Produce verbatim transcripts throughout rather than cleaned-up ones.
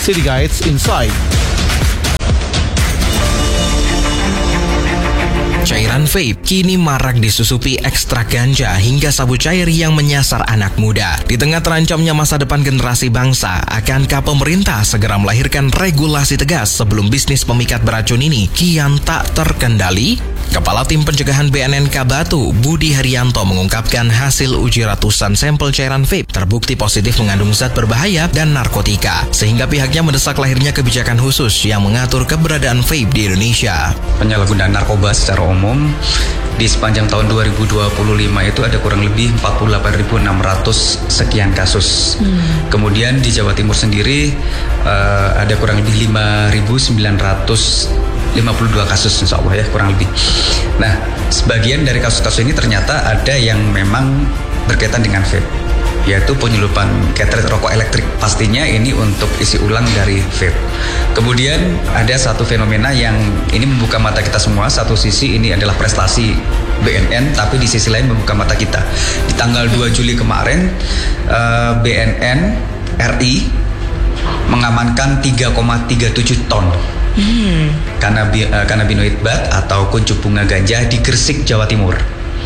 City Guides Insight. Cairan vape kini marak disusupi ekstrak ganja hingga sabu cair yang menyasar anak muda. Di tengah terancamnya masa depan generasi bangsa, akankah pemerintah segera melahirkan regulasi tegas sebelum bisnis pemikat beracun ini kian tak terkendali? Kepala Tim Pencegahan B N N K Batu, Budi Haryanto mengungkapkan hasil uji ratusan sampel cairan vape terbukti positif mengandung zat berbahaya dan narkotika, sehingga pihaknya mendesak lahirnya kebijakan khusus yang mengatur keberadaan vape di Indonesia. Penyalahgunaan narkoba secara umum di sepanjang tahun dua ribu dua puluh lima itu ada kurang lebih empat puluh delapan ribu enam ratus sekian kasus. Hmm. Kemudian di Jawa Timur sendiri uh, ada kurang lebih lima ribu sembilan ratus lima puluh dua kasus, insya Allah ya, kurang lebih. Nah, sebagian dari kasus-kasus ini ternyata ada yang memang berkaitan dengan vape, yaitu penyelundupan cartridge rokok elektrik. Pastinya ini untuk isi ulang dari vape. Kemudian ada satu fenomena yang ini membuka mata kita semua. Satu sisi ini adalah prestasi B N N, tapi di sisi lain membuka mata kita. Di tanggal dua Juli kemarin, B N N R I mengamankan tiga koma tiga tujuh ton Hmm. Kanabi, uh, kanabinoid bat atau kuncup bunga ganja di Gresik, Jawa Timur,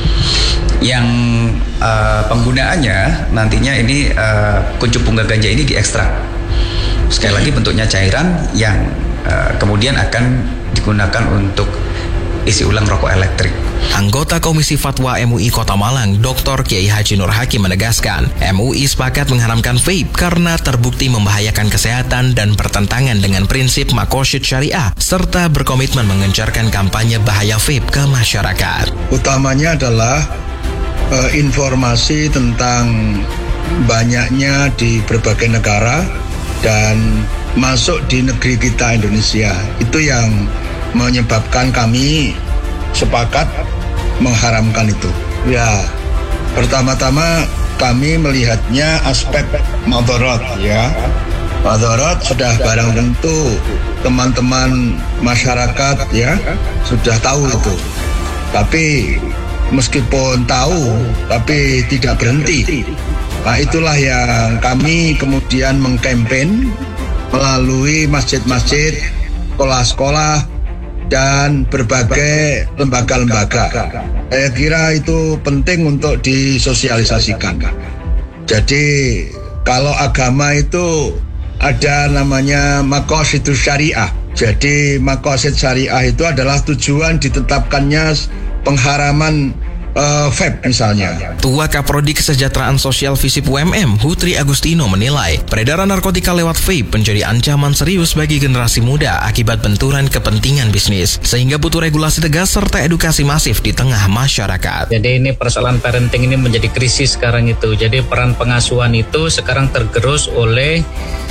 yang uh, penggunaannya nantinya ini uh, kuncup bunga ganja ini diekstrak. Sekali lagi bentuknya cairan yang uh, kemudian akan digunakan untuk isi ulang rokok elektrik. Anggota Komisi Fatwa M U I Kota Malang, Doktor Kiai Haji Nur Hakim menegaskan, M U I sepakat mengharamkan vape karena terbukti membahayakan kesehatan dan bertentangan dengan prinsip makosyid syariah, serta berkomitmen mengencarkan kampanye bahaya vape ke masyarakat. Utamanya adalah uh, informasi tentang banyaknya di berbagai negara dan masuk di negeri kita Indonesia. Itu yang menyebabkan kami sepakat mengharamkan itu. Ya, pertama-tama kami melihatnya aspek madharat ya. Madharat sudah barang tentu teman-teman masyarakat ya sudah tahu itu. Tapi meskipun tahu tapi tidak berhenti. Nah, itulah yang kami kemudian mengkampen melalui masjid-masjid, sekolah-sekolah, dan berbagai lembaga-lembaga. Saya kira itu penting untuk disosialisasikan. Jadi kalau agama itu ada namanya maqasid syariah. Jadi maqasid syariah itu adalah tujuan ditetapkannya pengharaman Uh, vape misalnya. Tua Kaprodi Kesejahteraan Sosial Visip U M M, Hutri Agustino menilai peredaran narkotika lewat vape menjadi ancaman serius bagi generasi muda akibat benturan kepentingan bisnis, sehingga butuh regulasi tegas serta edukasi masif di tengah masyarakat. Jadi ini persoalan parenting ini menjadi krisis sekarang itu. Jadi peran pengasuhan itu sekarang tergerus oleh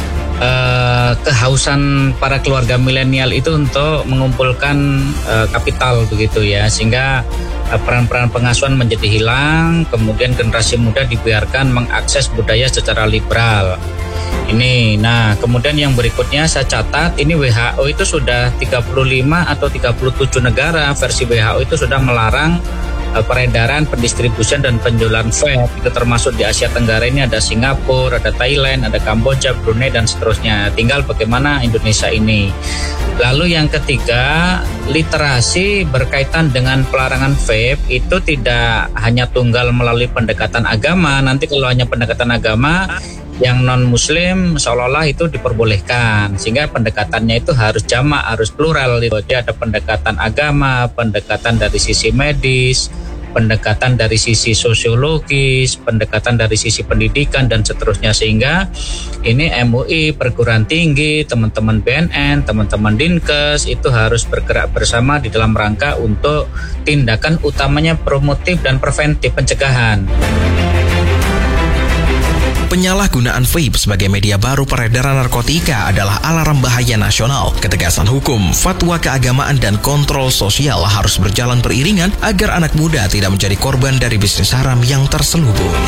Uh, kehausan para keluarga milenial itu untuk mengumpulkan uh, kapital begitu ya, sehingga uh, peran-peran pengasuhan menjadi hilang, kemudian generasi muda dibiarkan mengakses budaya secara liberal. Ini, nah kemudian yang berikutnya saya catat ini W H O itu sudah tiga puluh lima atau tiga puluh tujuh negara versi W H O itu sudah melarang peredaran, pendistribusian dan penjualan vape. Itu termasuk di Asia Tenggara ini ada Singapura, ada Thailand, ada Kamboja, Brunei dan seterusnya. Tinggal bagaimana Indonesia ini. Lalu yang ketiga, literasi berkaitan dengan pelarangan vape itu tidak hanya tunggal melalui pendekatan agama. Nanti kalau hanya pendekatan agama, yang non-muslim seolah-olah itu diperbolehkan, sehingga pendekatannya itu harus jamak, harus plural. Jadi ada pendekatan agama, pendekatan dari sisi medis, pendekatan dari sisi sosiologis, pendekatan dari sisi pendidikan dan seterusnya, sehingga ini M U I, perguruan tinggi, teman-teman B N N, teman-teman Dinkes itu harus bergerak bersama di dalam rangka untuk tindakan utamanya promotif dan preventif, pencegahan. Penyalahgunaan vape sebagai media baru peredaran narkotika adalah alarm bahaya nasional. Ketegasan hukum, fatwa keagamaan, dan kontrol sosial harus berjalan beriringan agar anak muda tidak menjadi korban dari bisnis haram yang terselubung.